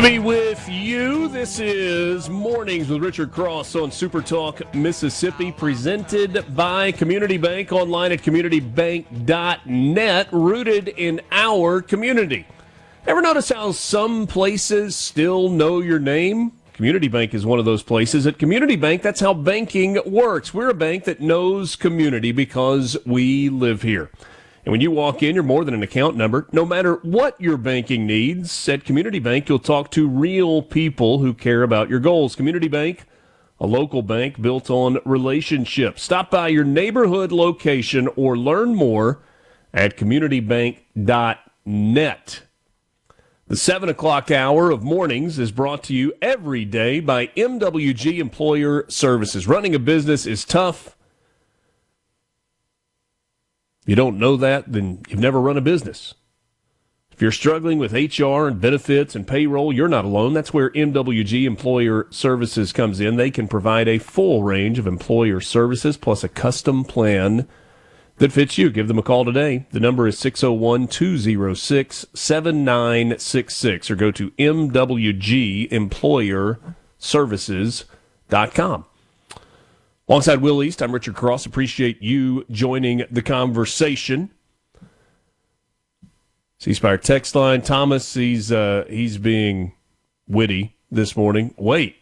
To be with you, this is Mornings with Richard Cross on Super Talk Mississippi, presented by Community Bank, online at communitybank.net, rooted in our community. Ever notice how some places still know your name? Community Bank is one of those places. At Community Bank, that's how banking works. We're a bank that knows community because we live here. And when you walk in, you're more than an account number. No matter what your banking needs, at Community Bank, you'll talk to real people who care about your goals. Community Bank, a local bank built on relationships. Stop by your neighborhood location or learn more at communitybank.net. The 7 o'clock hour of Mornings is brought to you every day by MWG Employer Services. Running a business is tough. If you don't know that, then you've never run a business. If you're struggling with HR and benefits and payroll, you're not alone. That's where MWG Employer Services comes in. They can provide a full range of employer services plus a custom plan that fits you. Give them a call today. The number is 601-206-7966 or go to mwgemployerservices.com. Alongside Will East, I'm Richard Cross. Appreciate you joining the conversation. C-Spire text line. Thomas, he's being witty this morning. Wait,